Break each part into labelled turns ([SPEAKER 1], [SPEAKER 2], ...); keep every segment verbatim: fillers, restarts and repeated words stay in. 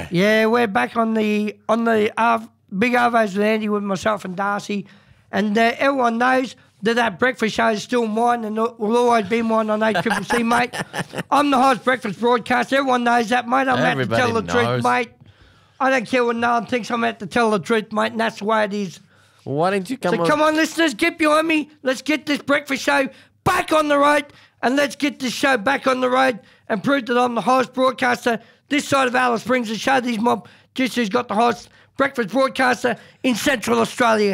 [SPEAKER 1] Yeah, we're back on the on the uh, Big Arvos with Andy, with myself and Darcy. And uh, everyone knows that that breakfast show is still mine and will always be mine on eight C C C, mate. I'm the hottest breakfast broadcaster. Everyone knows that, mate. I'm out to tell the
[SPEAKER 2] knows.
[SPEAKER 1] truth, mate. I don't care what no one thinks. I'm out to tell the truth, mate, and that's the way it is.
[SPEAKER 2] Well, why didn't you come
[SPEAKER 1] so
[SPEAKER 2] on?
[SPEAKER 1] come on, listeners, get behind me. Let's get this breakfast show back on the road, and let's get this show back on the road and prove that I'm the hottest broadcaster this side of Alice Springs, and show these mob just who's got the hottest breakfast broadcaster in Central Australia.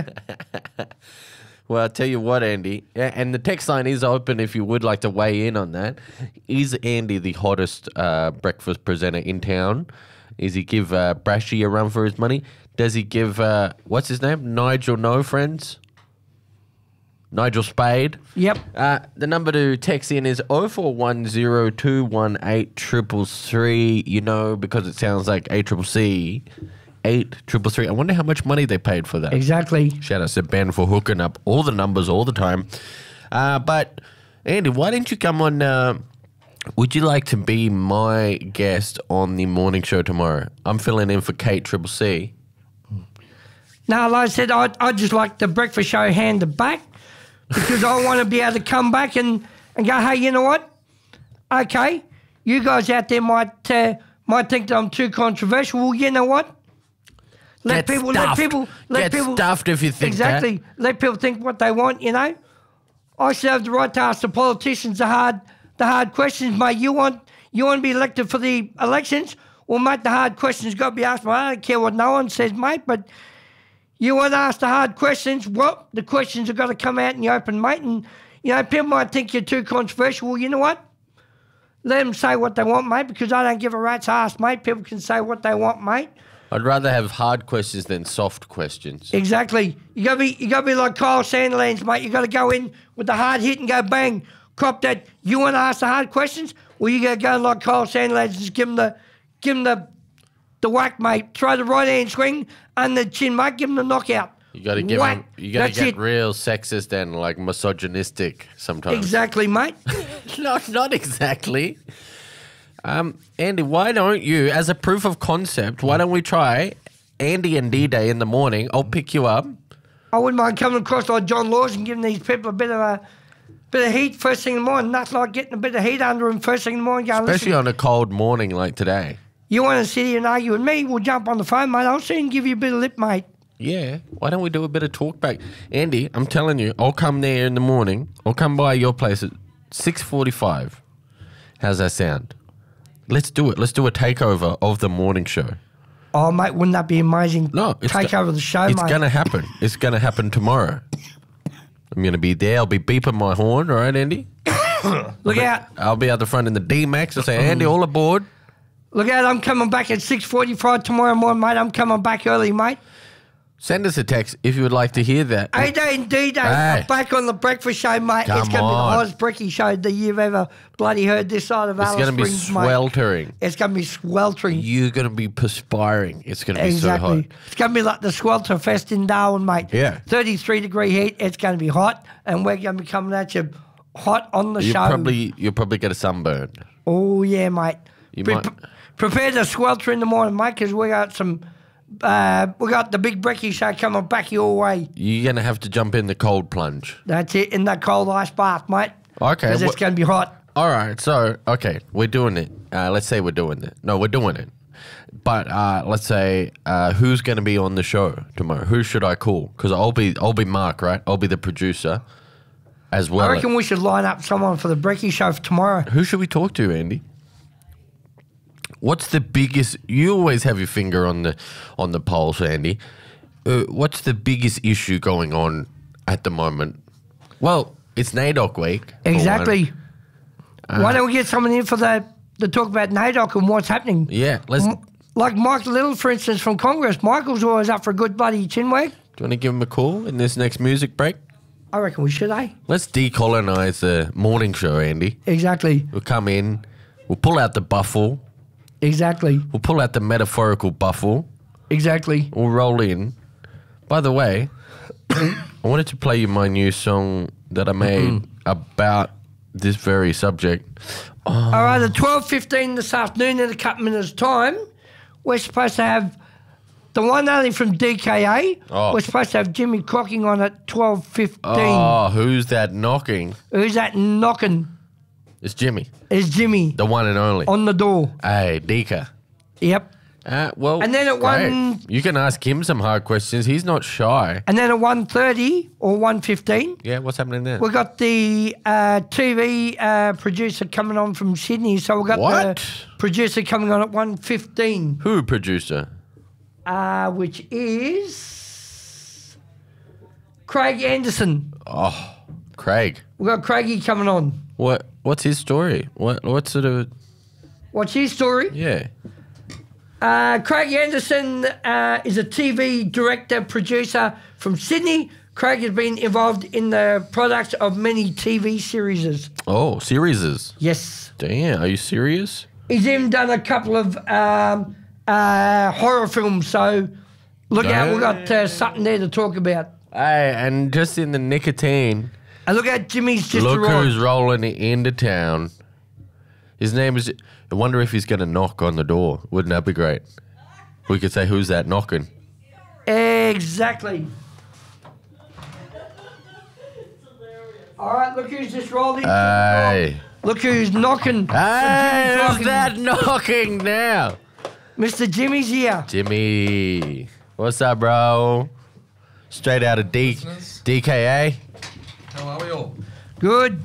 [SPEAKER 2] Well, I'll tell you what, Andy, yeah, and the text line is open if you would like to weigh in on that. Is Andy the hottest uh, breakfast presenter in town? Is he give uh, Brashy a run for his money? Does he give, uh, what's his name? Nigel No Friends? Nigel Spade?
[SPEAKER 1] Yep.
[SPEAKER 2] Uh, the number to text in is oh four one oh two one eight three three three. You know, because it sounds like A C C C. eight triple three. I wonder how much money they paid for that.
[SPEAKER 1] Exactly.
[SPEAKER 2] Shout out to Ben for hooking up all the numbers all the time. Uh, but, Andy, why didn't you come on... Uh, would you like to be my guest on the morning show tomorrow? I'm filling in for Kate Triple C.
[SPEAKER 1] No, like I said, I'd, I'd just like the breakfast show handed back because I want to be able to come back and, and go, hey, you know what? Okay, you guys out there might uh, might think that I'm too controversial. Well, you know what? Let
[SPEAKER 2] Get
[SPEAKER 1] people,
[SPEAKER 2] stuffed.
[SPEAKER 1] let people, let
[SPEAKER 2] Get
[SPEAKER 1] people.
[SPEAKER 2] stuffed if you think
[SPEAKER 1] exactly.
[SPEAKER 2] that.
[SPEAKER 1] Let people think what they want. You know, I should have the right to ask the politicians the hard, the hard questions, mate. You want, you want to be elected for the elections? Well, mate, the hard questions got to be asked. Mate, I don't care what no one says, mate, but you want to ask the hard questions. Well, the questions have got to come out in the open, mate. And you know, people might think you're too controversial. Well, you know what? Let them say what they want, mate, because I don't give a rat's ass, mate. People can say what they want, mate.
[SPEAKER 2] I'd rather have hard questions than soft questions.
[SPEAKER 1] Exactly. You gotta be you gotta be like Kyle Sandilands, mate. You gotta go in with the hard hit and go bang. Cop that. You wanna ask the hard questions? Well, you gotta go like Kyle Sandilands and just give him the give him the the whack, mate. Throw the right hand swing under the chin, mate. Give him the knockout.
[SPEAKER 2] You gotta give
[SPEAKER 1] whack.
[SPEAKER 2] him, you gotta
[SPEAKER 1] That's
[SPEAKER 2] get
[SPEAKER 1] it.
[SPEAKER 2] real sexist and like misogynistic sometimes.
[SPEAKER 1] Exactly, mate.
[SPEAKER 2] No, not exactly. Um, Andy, why don't you, as a proof of concept, why don't we try Andy and D-Day in the morning? I'll pick you up.
[SPEAKER 1] I wouldn't mind coming across like John Laws and giving these people a bit of a bit of heat first thing in the morning. Nothing like getting a bit of heat under them first thing in the morning. Going,
[SPEAKER 2] Especially
[SPEAKER 1] listen,
[SPEAKER 2] on a cold morning like today.
[SPEAKER 1] you want to sit here and argue with me? We'll jump on the phone, mate. I'll see and give you a bit of lip, mate.
[SPEAKER 2] Yeah, why don't we do a bit of talk back? Andy, I'm telling you, I'll come there in the morning. I'll come by your place at six forty-five. How's that sound? Let's do it. Let's do a takeover of the morning show.
[SPEAKER 1] Oh, mate, wouldn't that be amazing?
[SPEAKER 2] No, it's
[SPEAKER 1] Take
[SPEAKER 2] go-
[SPEAKER 1] over the show,
[SPEAKER 2] It's
[SPEAKER 1] mate.
[SPEAKER 2] going to happen. It's going to happen tomorrow. I'm going to be there. I'll be beeping my horn, all right, Andy?
[SPEAKER 1] Look out.
[SPEAKER 2] I'll be out the front in the D-Max and say, Andy, all aboard.
[SPEAKER 1] Look out, I'm coming back at six forty-five tomorrow morning, mate. I'm coming back early, mate.
[SPEAKER 2] Send us a text if you would like to hear that.
[SPEAKER 1] A-Day and D-Day
[SPEAKER 2] Hey.
[SPEAKER 1] are back on the breakfast show, mate.
[SPEAKER 2] Come
[SPEAKER 1] it's going to be the
[SPEAKER 2] on.
[SPEAKER 1] hottest brekkie show that you've ever bloody heard this side of
[SPEAKER 2] It's
[SPEAKER 1] Alice
[SPEAKER 2] going to be
[SPEAKER 1] Springs, mate.
[SPEAKER 2] sweltering.
[SPEAKER 1] It's going to be sweltering.
[SPEAKER 2] You're going to be perspiring. It's going to be
[SPEAKER 1] Exactly.
[SPEAKER 2] so hot.
[SPEAKER 1] It's going to be like the Swelter Fest in Darwin, mate.
[SPEAKER 2] Yeah.
[SPEAKER 1] thirty-three degree heat. It's going to be hot, and we're going to be coming at you hot on the
[SPEAKER 2] You
[SPEAKER 1] show.
[SPEAKER 2] probably you'll probably get a sunburn.
[SPEAKER 1] Oh, yeah, mate.
[SPEAKER 2] You
[SPEAKER 1] Pre-
[SPEAKER 2] might-
[SPEAKER 1] Prepare to swelter in the morning, mate, because we got some... Uh, we got the big brekkie show coming back your way.
[SPEAKER 2] You're going to have to jump in the cold plunge.
[SPEAKER 1] That's it, in that cold ice bath, mate.
[SPEAKER 2] Okay.
[SPEAKER 1] Because it's
[SPEAKER 2] wh-
[SPEAKER 1] going to be hot.
[SPEAKER 2] All right. So, okay, we're doing it. Uh, let's say we're doing it. No, we're doing it. But uh, let's say uh, who's going to be on the show tomorrow? Who should I call? Because I'll be I'll be Mark, right? I'll be the producer as well.
[SPEAKER 1] I reckon we should line up someone for the brekkie show for tomorrow.
[SPEAKER 2] Who should we talk to, Andy? What's the biggest? You always have your finger on the on the pulse, Andy. Uh, what's the biggest issue going on at the moment? Well, it's NAIDOC week. for
[SPEAKER 1] Exactly.
[SPEAKER 2] one.
[SPEAKER 1] Why don't we get someone in for the to talk about NAIDOC and what's happening?
[SPEAKER 2] Yeah, let's.
[SPEAKER 1] M- Like Mike Little, for instance, from Congress. Michael's always up for a good bloody chin wag.
[SPEAKER 2] Do you want to give him a call in this next music break?
[SPEAKER 1] I reckon we should, eh?
[SPEAKER 2] Let's decolonize the morning show, Andy.
[SPEAKER 1] Exactly.
[SPEAKER 2] We'll come in. We'll pull out the buffle.
[SPEAKER 1] Exactly.
[SPEAKER 2] We'll pull out the metaphorical buffle.
[SPEAKER 1] Exactly.
[SPEAKER 2] We'll roll in. By the way, I wanted to play you my new song that I made about this very subject.
[SPEAKER 1] All right, at twelve fifteen this afternoon, in a couple minutes' time, we're supposed to have the one only from D K A.
[SPEAKER 2] Oh.
[SPEAKER 1] We're supposed to have Jimmy Crocking on at twelve fifteen.
[SPEAKER 2] Oh, who's that knocking?
[SPEAKER 1] Who's that knocking?
[SPEAKER 2] It's Jimmy,
[SPEAKER 1] Is Jimmy
[SPEAKER 2] the one and only.
[SPEAKER 1] on the door.
[SPEAKER 2] Hey, Dika.
[SPEAKER 1] Yep.
[SPEAKER 2] Uh, well,
[SPEAKER 1] And then at
[SPEAKER 2] great.
[SPEAKER 1] one-
[SPEAKER 2] You can ask him some hard questions. He's not shy.
[SPEAKER 1] And then at one thirty or one fifteen,
[SPEAKER 2] Yeah, what's happening there?
[SPEAKER 1] we've got the uh, T V uh, producer coming on from Sydney. So we've got
[SPEAKER 2] What?
[SPEAKER 1] the producer coming on at one fifteen,
[SPEAKER 2] Who producer?
[SPEAKER 1] uh, which is Craig Anderson.
[SPEAKER 2] Oh, Craig.
[SPEAKER 1] We've got Craigie coming on.
[SPEAKER 2] What? What's his story? What? What sort of?
[SPEAKER 1] What's his story?
[SPEAKER 2] Yeah.
[SPEAKER 1] Uh, Craig Anderson uh, is a T V director, producer from Sydney. Craig has been involved in the products of many T V series.
[SPEAKER 2] Oh, series.
[SPEAKER 1] Yes.
[SPEAKER 2] Damn, are you serious?
[SPEAKER 1] He's even done a couple of um, uh, horror films, so look out, we've got uh, something there to talk about.
[SPEAKER 2] Hey, and just in the nicotine,
[SPEAKER 1] And look out, Jimmy's just
[SPEAKER 2] look
[SPEAKER 1] arrived.
[SPEAKER 2] who's rolling into town. His name is. I wonder if he's going to knock on the door. Wouldn't that be great? We could say, "Who's that knocking?"
[SPEAKER 1] Exactly. All right, look who's just rolled in.
[SPEAKER 2] Hey.
[SPEAKER 1] Look who's knocking.
[SPEAKER 2] Hey,
[SPEAKER 1] Jimmy's
[SPEAKER 2] who's
[SPEAKER 1] knocking.
[SPEAKER 2] that knocking now?
[SPEAKER 1] Mister Jimmy's here.
[SPEAKER 2] Jimmy. What's up, bro? Straight out of D-
[SPEAKER 3] Listeners.
[SPEAKER 2] D K A.
[SPEAKER 3] How are we all?
[SPEAKER 1] Good.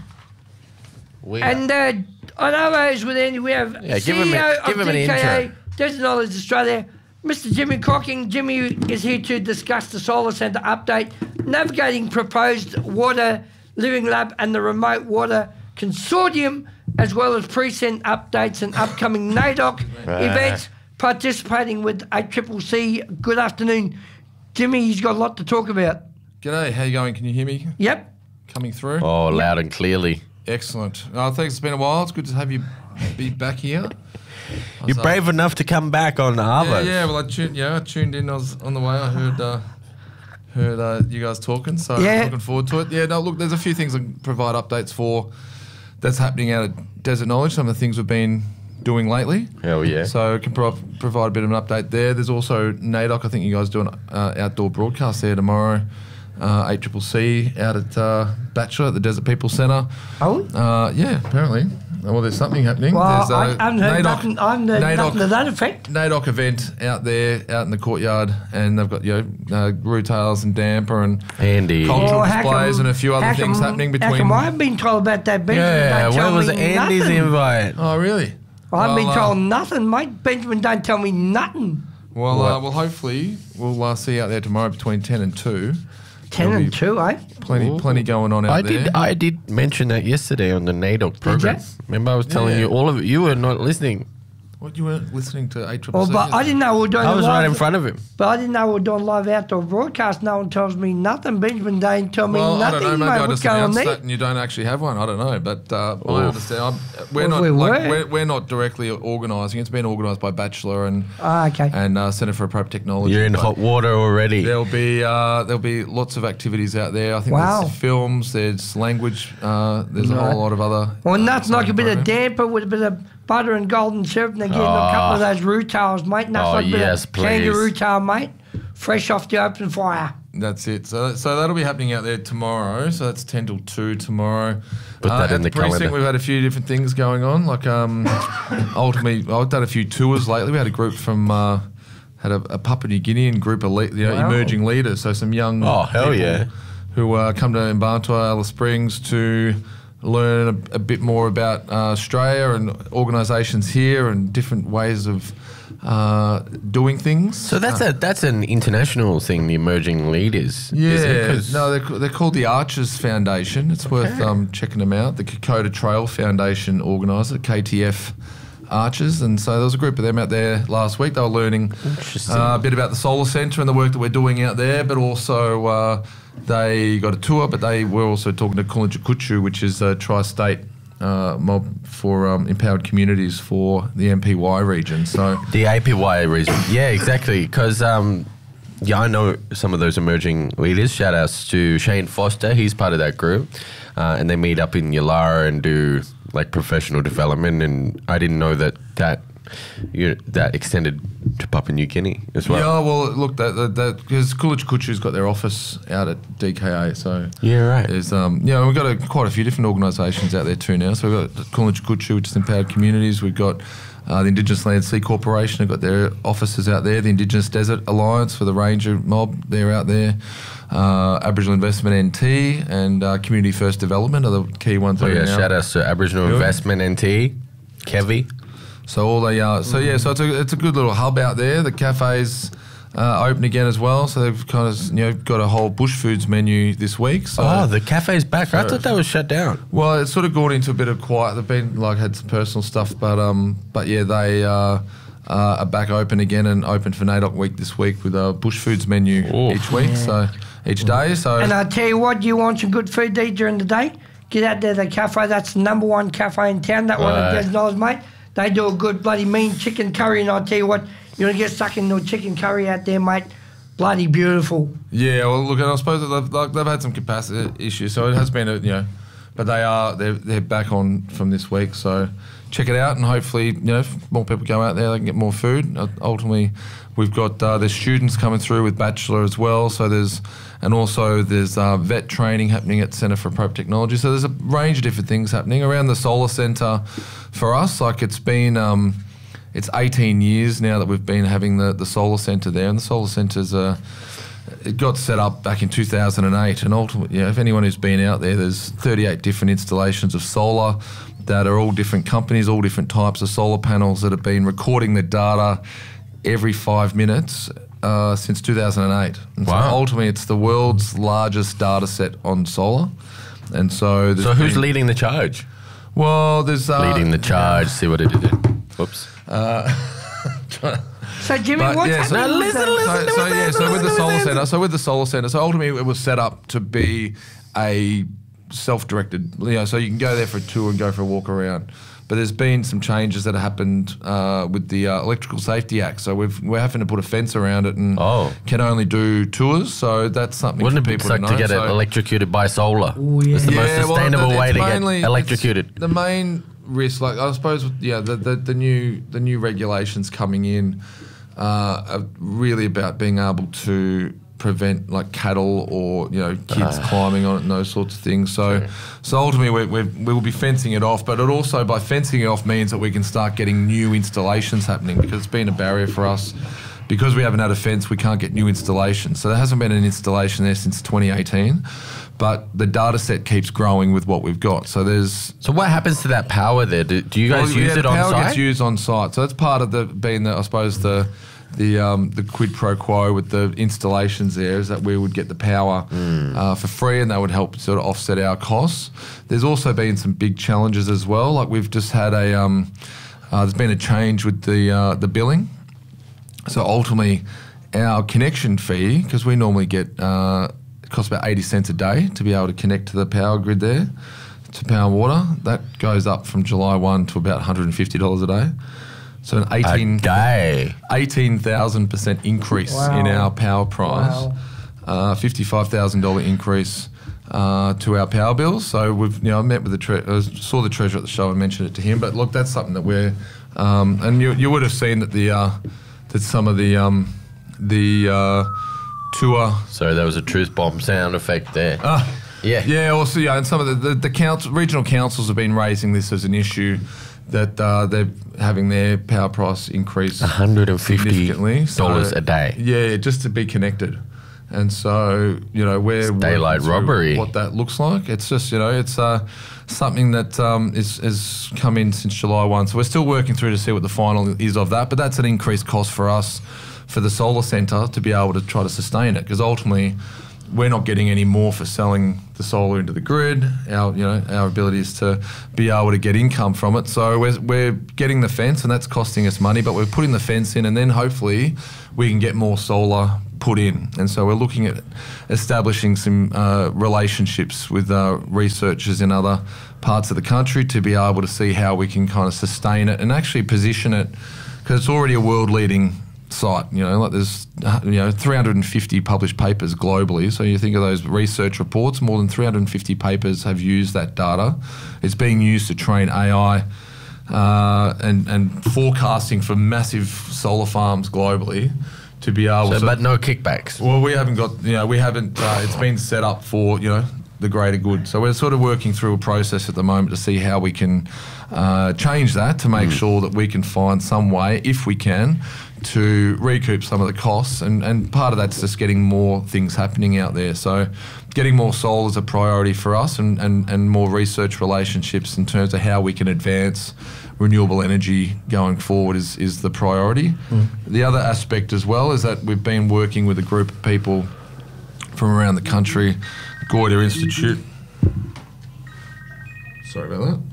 [SPEAKER 2] We
[SPEAKER 1] And uh, on our ways with Andy, we have
[SPEAKER 2] Yeah, give
[SPEAKER 1] C E O
[SPEAKER 2] him a-
[SPEAKER 1] of
[SPEAKER 2] give him an
[SPEAKER 1] D K A,
[SPEAKER 2] intro.
[SPEAKER 1] Desert Knowledge Australia, Mister Jimmy Crocking. Jimmy is here to discuss the Solar Centre update, navigating proposed water living lab and the remote water consortium, as well as present updates and upcoming NAIDOC events, participating with A C C C. Good afternoon. Jimmy, he's got a lot to talk about.
[SPEAKER 3] G'day, how you going? Can you hear me
[SPEAKER 1] Yep.
[SPEAKER 3] coming through?
[SPEAKER 2] Oh, loud and clearly.
[SPEAKER 3] Excellent. Oh, thanks. It's been a while. It's good to have you be back here. I
[SPEAKER 2] You're
[SPEAKER 3] was, uh,
[SPEAKER 2] brave enough to come back on the
[SPEAKER 3] Yeah,
[SPEAKER 2] Arvo.
[SPEAKER 3] yeah. Well, I tuned. Yeah, I tuned in. I was on the way. I heard. Uh, heard uh, you guys talking. So
[SPEAKER 1] Yeah.
[SPEAKER 3] looking forward to it. Yeah. No, look. There's a few things I can provide updates for. That's happening out at Desert Knowledge. Some of the things we've been doing lately.
[SPEAKER 2] Hell yeah.
[SPEAKER 3] So I can pro- provide a bit of an update there. There's also NAIDOC. I think you guys do an uh, outdoor broadcast there tomorrow. Uh, A C C C out at uh, Bachelor at the Desert People Centre.
[SPEAKER 1] Oh,
[SPEAKER 3] Uh, yeah, apparently. Well, there's something happening.
[SPEAKER 1] well,
[SPEAKER 3] there's
[SPEAKER 1] I, I haven't heard nothing, I haven't heard nothing to that effect.
[SPEAKER 3] NAIDOC event out there, out in the courtyard, and they've got, you know, uh, Rutails and Damper and
[SPEAKER 2] Andy.
[SPEAKER 3] cultural
[SPEAKER 1] Well, how
[SPEAKER 3] displays
[SPEAKER 1] come-
[SPEAKER 3] and a few other
[SPEAKER 1] how
[SPEAKER 3] things
[SPEAKER 1] come-
[SPEAKER 3] happening
[SPEAKER 1] How
[SPEAKER 3] between.
[SPEAKER 1] come I've been told about that, Benjamin?
[SPEAKER 2] Yeah,
[SPEAKER 1] don't
[SPEAKER 2] where
[SPEAKER 1] tell
[SPEAKER 2] was
[SPEAKER 1] me
[SPEAKER 2] Andy's
[SPEAKER 1] nothing.
[SPEAKER 2] invite?
[SPEAKER 3] Oh, really?
[SPEAKER 1] I've been
[SPEAKER 3] Well, uh,
[SPEAKER 1] told nothing, mate. Benjamin don't tell me nothing.
[SPEAKER 3] Well,
[SPEAKER 2] What?
[SPEAKER 3] uh, well, hopefully we'll uh, see you out there tomorrow between ten and two.
[SPEAKER 1] Ten
[SPEAKER 3] There'll
[SPEAKER 1] and
[SPEAKER 3] be
[SPEAKER 1] two, eh?
[SPEAKER 3] Plenty,
[SPEAKER 2] Ooh.
[SPEAKER 3] plenty going on out
[SPEAKER 2] I
[SPEAKER 3] there.
[SPEAKER 2] did. I did mention that yesterday on the NAIDOC program.
[SPEAKER 1] ya?
[SPEAKER 2] Remember, I was telling
[SPEAKER 3] Yeah.
[SPEAKER 2] you all of it. You were not listening.
[SPEAKER 3] What, you weren't listening to A C C C?
[SPEAKER 1] Well, but I didn't know we were doing
[SPEAKER 2] I was
[SPEAKER 1] live,
[SPEAKER 2] right in front of him.
[SPEAKER 1] But I didn't know we were doing live outdoor broadcast. No one tells me nothing. Benjamin don't tell me
[SPEAKER 3] Well, I
[SPEAKER 1] nothing,
[SPEAKER 3] don't know. Maybe
[SPEAKER 1] mate.
[SPEAKER 3] I
[SPEAKER 1] What's
[SPEAKER 3] just
[SPEAKER 1] going on
[SPEAKER 3] announced
[SPEAKER 1] there?
[SPEAKER 3] that, and you don't actually have one. I don't know, but uh, I
[SPEAKER 2] Oof.
[SPEAKER 3] understand. I'm, we're
[SPEAKER 1] Well,
[SPEAKER 3] not
[SPEAKER 1] if we
[SPEAKER 3] like
[SPEAKER 1] were.
[SPEAKER 3] we're, we're not directly organising. It's been organised by Bachelor and
[SPEAKER 1] Ah, okay.
[SPEAKER 3] and uh, Centre for Appropriate Technology.
[SPEAKER 2] You're in
[SPEAKER 3] but
[SPEAKER 2] hot water already.
[SPEAKER 3] There'll be uh, there'll be lots of activities out there. I think
[SPEAKER 1] Wow.
[SPEAKER 3] there's films, there's language, uh, there's a
[SPEAKER 1] Right.
[SPEAKER 3] whole lot of other.
[SPEAKER 1] Well, nothing like a bit of
[SPEAKER 3] program.
[SPEAKER 1] damper with a bit of butter and golden syrup and again a couple of those Rutails, mate. Nothing
[SPEAKER 2] Oh,
[SPEAKER 1] like a bit
[SPEAKER 2] yes,
[SPEAKER 1] of
[SPEAKER 2] please.
[SPEAKER 1] kangaroo tail, mate. Fresh off the open fire.
[SPEAKER 3] That's it. So, so that'll be happening out there tomorrow. So that's ten till two tomorrow.
[SPEAKER 2] Put that
[SPEAKER 3] at
[SPEAKER 2] in the
[SPEAKER 3] precinct,
[SPEAKER 2] calendar.
[SPEAKER 3] we've had a few different things going on. Like um, ultimately, I've done a few tours lately. We had a group from uh, had a, a Papua New Guinean group of le- you know,
[SPEAKER 1] Wow.
[SPEAKER 3] emerging leaders. So some young
[SPEAKER 2] Oh, hell
[SPEAKER 3] people
[SPEAKER 2] yeah.
[SPEAKER 3] who uh, come to Mbantua, Alice Springs to learn a, a bit more about uh, Australia and organisations here and different ways of uh, doing things.
[SPEAKER 2] So that's a that's an international thing. The emerging leaders.
[SPEAKER 3] Yeah,
[SPEAKER 2] is it? 'Cause-
[SPEAKER 3] no, they're, ca- they're called the Archers Foundation. It's worth um, checking them out. The Kokoda Trail Foundation organiser, K T F Archers, and so there was a group of them out there last week. They were learning
[SPEAKER 2] Interesting.
[SPEAKER 3] uh, a bit about the solar centre and the work that we're doing out there, but also uh, they got a tour. But they were also talking to Kulanjakuchu, which is a tri-state uh, mob for um, empowered communities for the M P Y region. So.
[SPEAKER 2] The A P Y reason. Yeah, exactly. Because, um, yeah, I know some of those emerging leaders. Shout outs to Shane Foster. He's part of that group. Uh, and they meet up in Yalara and do like professional development. And I didn't know that that you that extended to Papua New Guinea as well.
[SPEAKER 3] Yeah, well, look, that that because Coolidge Kutchu's got their office out at D K A, so
[SPEAKER 2] Yeah, right.
[SPEAKER 3] There's um, you know, we've got a, quite a few different organisations out there too now. So we've got Coolidge Kutchu, which is Empowered Communities. We've got uh, the Indigenous Land Sea Corporation. They've got their offices out there. The Indigenous Desert Alliance for the Ranger mob, they're out there. Uh, Aboriginal Investment N T and uh, Community First Development are the key ones.
[SPEAKER 2] Oh
[SPEAKER 3] that are
[SPEAKER 2] yeah,
[SPEAKER 3] now.
[SPEAKER 2] shout out to Aboriginal
[SPEAKER 3] Good.
[SPEAKER 2] Investment N T, Kevy.
[SPEAKER 3] So all they are. So yeah, so it's a it's a good little hub out there. The cafes uh, open again as well. So they've kind of you know got a whole bush foods menu this week. So,
[SPEAKER 2] Oh, the cafe's back. I
[SPEAKER 3] So-
[SPEAKER 2] thought that was shut down.
[SPEAKER 3] well, it's sort of gone into a bit of quiet. They've been like had some personal stuff, but um, but yeah, they uh, uh, are back open again and open for NAIDOC week this week with a bush foods menu
[SPEAKER 2] Ooh.
[SPEAKER 3] each week. So each day. So
[SPEAKER 1] And I tell you what, you want some good food to eat during the day? Get out there, the cafe. That's the number one cafe in town. That one
[SPEAKER 2] Right.
[SPEAKER 1] at Des Knolls, mate. They do a good bloody mean chicken curry, and I tell you what, you're gonna get stuck into a chicken curry out there, mate. Bloody beautiful.
[SPEAKER 3] yeah, well, look, and I suppose that they've, like, they've had some capacity issues, so it has been a you know, but they are they're they're back on from this week. So check it out, and hopefully you know if more people go out there, they can get more food. Uh, ultimately, we've got uh, there's students coming through with bachelor as well. So there's and also there's uh, vet training happening at Centre for Appropriate Technology. So there's a range of different things happening around the solar centre for us. Like it's been. Um, It's eighteen years now that we've been having the, the solar centre there, and the solar centre's uh, it got set up back in two thousand eight, and ultimately, yeah, if anyone who's been out there, there's thirty-eight different installations of solar that are all different companies, all different types of solar panels that have been recording the data every five minutes uh, since two thousand eight. And
[SPEAKER 2] Wow.
[SPEAKER 3] So ultimately, it's the world's largest data set on solar, and so there's
[SPEAKER 2] So who's
[SPEAKER 3] been-
[SPEAKER 2] leading the charge?
[SPEAKER 3] well, there's uh,
[SPEAKER 2] leading the charge. See what I did there. Whoops.
[SPEAKER 1] So, Jimmy,
[SPEAKER 3] But,
[SPEAKER 1] what's
[SPEAKER 3] yeah, so-
[SPEAKER 1] happening?
[SPEAKER 2] Now
[SPEAKER 1] with
[SPEAKER 2] listen,
[SPEAKER 1] the-
[SPEAKER 2] listen.
[SPEAKER 3] So, so
[SPEAKER 2] Listen,
[SPEAKER 3] yeah, so with the
[SPEAKER 2] listen,
[SPEAKER 3] solar
[SPEAKER 2] listen.
[SPEAKER 3] center, so with the solar center, so ultimately it was set up to be a self-directed, you know, so you can go there for a tour and go for a walk around. But there's been some changes that have happened uh, with the uh, Electrical Safety Act, so we've, we're having to put a fence around it and
[SPEAKER 2] Oh.
[SPEAKER 3] can only do tours. So that's something
[SPEAKER 2] Wouldn't
[SPEAKER 3] for
[SPEAKER 2] it be
[SPEAKER 3] people
[SPEAKER 2] suck
[SPEAKER 3] to know.
[SPEAKER 2] to get
[SPEAKER 3] so,
[SPEAKER 2] it electrocuted by solar?
[SPEAKER 1] Oh, yeah.
[SPEAKER 2] It's the most
[SPEAKER 3] Yeah, well,
[SPEAKER 2] sustainable
[SPEAKER 3] it's
[SPEAKER 2] way to
[SPEAKER 3] mainly-
[SPEAKER 2] get electrocuted.
[SPEAKER 3] it's The main risk, like I suppose, with, yeah, the, the, the new the new regulations coming in uh, are really about being able to prevent like cattle or you know kids
[SPEAKER 2] Ah.
[SPEAKER 3] climbing on it and those sorts of things. So, so ultimately we we we will be fencing it off, but it also by fencing it off means that we can start getting new installations happening because it's been a barrier for us. Because we haven't had a fence, we can't get new installations. So there hasn't been an installation there since twenty eighteen, but the data set keeps growing with what we've got. So there's
[SPEAKER 2] So what happens to that power there? Do, do you guys
[SPEAKER 3] well,
[SPEAKER 2] use
[SPEAKER 3] yeah,
[SPEAKER 2] it
[SPEAKER 3] the
[SPEAKER 2] on
[SPEAKER 3] power
[SPEAKER 2] site?
[SPEAKER 3] gets used on site. So that's part of the being the I suppose the the um, the quid pro quo with the installations there is that we would get the power
[SPEAKER 2] Hmm.
[SPEAKER 3] uh, for free, and that would help sort of offset our costs. There's also been some big challenges as well. Like we've just had a um, uh, there's been a change with the uh, the billing. So ultimately, our connection fee, because we normally get, uh, it costs about eighty cents a day to be able to connect to the power grid there, to Power Water. That goes up from July first to about one hundred fifty dollars a day. So an
[SPEAKER 2] a
[SPEAKER 3] eighteen
[SPEAKER 2] day.
[SPEAKER 3] eighteen thousand percent increase in
[SPEAKER 1] Wow.
[SPEAKER 3] our power price,
[SPEAKER 1] Wow.
[SPEAKER 3] uh, fifty-five thousand dollars increase uh, to our power bills. So we've, you know, I met with the, tre- I saw the treasurer at the show and mentioned it to him. But look, that's something that we're, um, and you, you would have seen that the, uh, that some of the, um, the uh, tour.
[SPEAKER 2] Sorry, that was a truth bomb sound effect there.
[SPEAKER 3] Uh,
[SPEAKER 2] yeah.
[SPEAKER 3] Yeah, also, yeah, and some of the, the, the council, regional councils have been raising this as an issue that uh, they're having their power price increase
[SPEAKER 2] one hundred fifty
[SPEAKER 3] significantly.
[SPEAKER 2] dollars
[SPEAKER 3] So,
[SPEAKER 2] a day.
[SPEAKER 3] Yeah, just to be connected. And so, you know, we're working
[SPEAKER 2] daylight
[SPEAKER 3] through
[SPEAKER 2] robbery.
[SPEAKER 3] What that looks like. It's just, you know, it's uh, something that um, is has come in since July first. So we're still working through to see what the final is of that. But that's an increased cost for us for the solar centre to be able to try to sustain it, because ultimately we're not getting any more for selling the solar into the grid. Our, you know, our ability is to be able to get income from it. So we're, we're getting the fence, and that's costing us money, but we're putting the fence in, and then hopefully we can get more solar put in. And so we're looking at establishing some uh, relationships with uh, researchers in other parts of the country to be able to see how we can kind of sustain it and actually position it, because it's already a world-leading site. You know, like there's uh, you know three hundred fifty published papers globally. So you think of those research reports, more than three hundred fifty papers have used that data. It's being used to train A I uh, and and forecasting for massive solar farms globally to be able
[SPEAKER 2] So,
[SPEAKER 3] to.
[SPEAKER 2] but no kickbacks.
[SPEAKER 3] Well, we haven't got, you know, we haven't, uh, it's been set up for, you know, the greater good. So we're sort of working through a process at the moment to see how we can uh, change that to make mm. sure that we can find some way, if we can, to recoup some of the costs. And, and part of that's just getting more things happening out there. So getting more solar is a priority for us, and, and, and more research relationships in terms of how we can advance renewable energy going forward is, is the priority. Mm. The other aspect as well is that we've been working with a group of people from around the country, Goyder Institute. Sorry about that.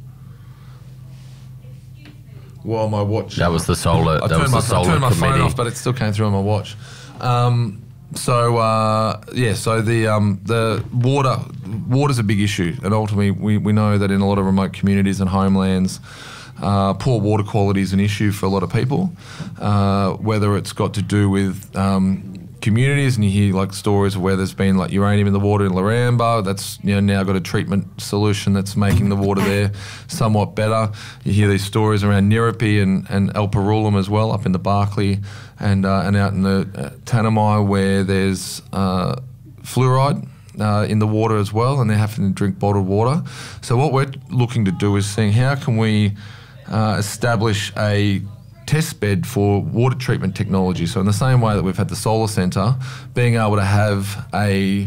[SPEAKER 3] While my watch...
[SPEAKER 2] That was the solar,
[SPEAKER 3] I
[SPEAKER 2] that was
[SPEAKER 3] my,
[SPEAKER 2] the solar
[SPEAKER 3] I turned my
[SPEAKER 2] committee.
[SPEAKER 3] phone off, but it still came through on my watch. Um, so, uh, yeah, so the um, the water, water's a big issue. And ultimately, we, we know that in a lot of remote communities and homelands, Uh, poor water quality is an issue for a lot of people, uh, whether it's got to do with um, communities, and you hear like stories of where there's been like uranium in the water in Laramba. That's, you know, now got a treatment solution that's making the water there somewhat better. You hear these stories around Niripi and, and Alparulam as well, up in the Barkly and uh, and out in the uh, Tanami, where there's uh, fluoride Uh, in the water as well, and they're having to drink bottled water. So what we're looking to do is seeing how can we uh, establish a test bed for water treatment technology. So in the same way that we've had the solar centre, being able to have a,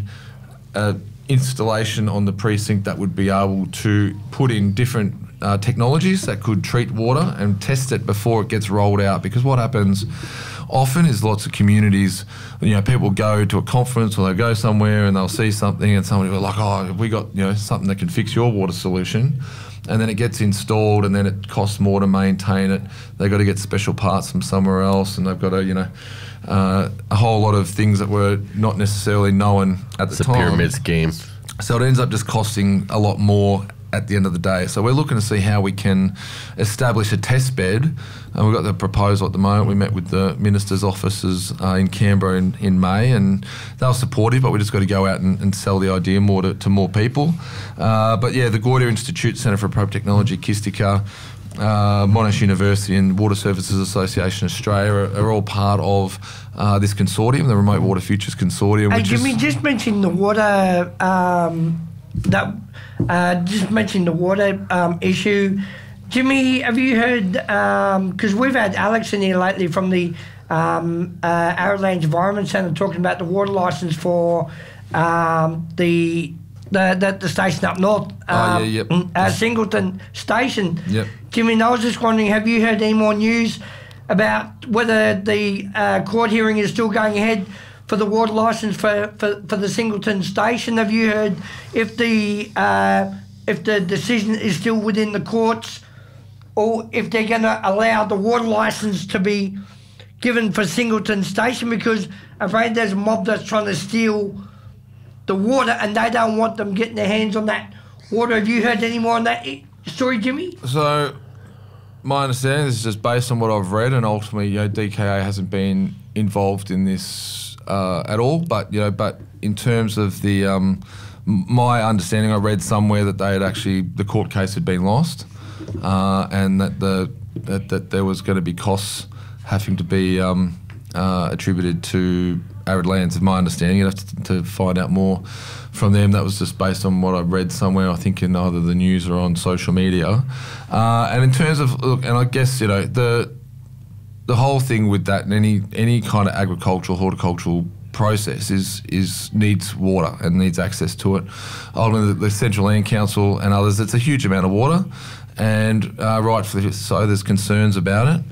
[SPEAKER 3] a installation on the precinct that would be able to put in different uh, technologies that could treat water and test it before it gets rolled out. Because what happens often is lots of communities, you know, people go to a conference or they go somewhere and they'll see something and somebody will be like, oh, have we got, you know, something that can fix your water solution? And then it gets installed and then it costs more to maintain it. They've got to get special parts from somewhere else, and they've got to, you know, uh, a whole lot of things that were not necessarily known at the
[SPEAKER 2] it's
[SPEAKER 3] time.
[SPEAKER 2] It's a pyramid scheme.
[SPEAKER 3] So it ends up just costing a lot more at the end of the day. So we're looking to see how we can establish a test bed. And we've got the proposal at the moment. We met with the Minister's offices uh, in Canberra in, in May, and they were supportive, but we just got to go out and, and sell the idea more to, to more people. Uh, but yeah, the Goyder Institute, Centre for Appropriate Technology, Kistika, uh, Monash University and Water Services Association Australia are, are all part of uh, this consortium, the Remote Water Futures Consortium.
[SPEAKER 1] Hey,
[SPEAKER 3] which
[SPEAKER 1] Jimmy,
[SPEAKER 3] is
[SPEAKER 1] just mention the water, um, that, uh, just mention the water um, issue. Jimmy, have you heard, because um, we've had Alex in here lately from the um, uh, Arrowlands Environment Centre talking about the water licence for um, the, the, the the station up north, um,
[SPEAKER 3] oh, yeah, yep.
[SPEAKER 1] uh, Singleton Station.
[SPEAKER 3] Yep.
[SPEAKER 1] Jimmy, and I was just wondering, have you heard any more news about whether the uh, court hearing is still going ahead for the water licence for, for, for the Singleton Station? Have you heard if the uh, if the decision is still within the courts, or if they're going to allow the water licence to be given for Singleton Station? Because I'm afraid there's a mob that's trying to steal the water and they don't want them getting their hands on that water. Have you heard any more on that story, Jimmy?
[SPEAKER 3] So my understanding, this is just based on what I've read, and ultimately, you know, D K A hasn't been involved in this uh, at all. But you know, but in terms of the um, my understanding, I read somewhere that they had actually the court case had been lost, uh, and that the that, that there was going to be costs having to be um, uh, attributed to Arid Lands. Is my understanding. You'd have to, to find out more from them. That was just based on what I read somewhere, I think in either the news or on social media. Uh, and in terms of, look, and I guess, you know, the the whole thing with that and any any kind of agricultural, horticultural process is is needs water and needs access to it. Ultimately, the, the Central Land Council and others, it's a huge amount of water, and uh, rightfully so, there's concerns about it.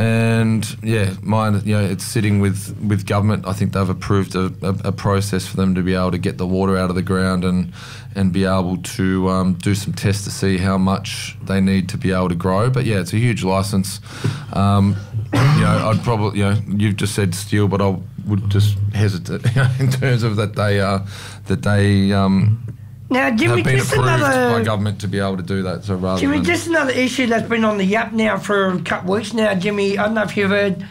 [SPEAKER 3] And yeah, mine, you know, it's sitting with, with government. I think they've approved a, a, a process for them to be able to get the water out of the ground and and be able to um, do some tests to see how much they need to be able to grow. But yeah, it's a huge license. Um, you know, I'd probably, you know, you've just said steel, but I would just hesitate in terms of that they uh, that they. Um,
[SPEAKER 1] Now, Jimmy,
[SPEAKER 3] have been
[SPEAKER 1] just
[SPEAKER 3] approved
[SPEAKER 1] another
[SPEAKER 3] by government to be able to do that. So rather
[SPEAKER 1] Jimmy,
[SPEAKER 3] than
[SPEAKER 1] just another issue that's been on the yap now for a couple of weeks now, Jimmy. I don't know if you've heard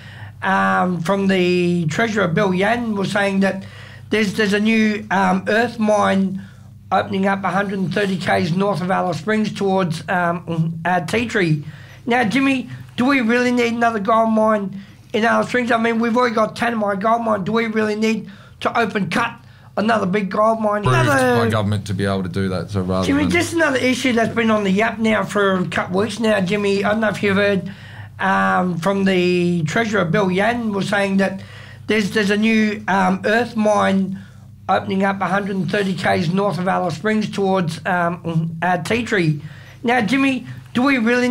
[SPEAKER 1] um, from the Treasurer, Bill Yan, was saying that there's there's a new um, earth mine opening up one hundred thirty kays north of Alice Springs towards um, uh, Tea Tree. Now, Jimmy, do we really need another gold mine in Alice Springs? I mean, we've already got Tanami Gold Mine. Do we really need to open cut another big gold mine?
[SPEAKER 3] Approved
[SPEAKER 1] Another,
[SPEAKER 3] by government to be able to do that. So rather
[SPEAKER 1] Jimmy,
[SPEAKER 3] than
[SPEAKER 1] just another issue that's been on the yap now for a couple of weeks now, Jimmy. I don't know if you've heard um, from the Treasurer, Bill Yan, was saying that there's there's a new um, earth mine opening up one hundred thirty kays north of Alice Springs towards um, uh, Tea Tree. Now, Jimmy, do we really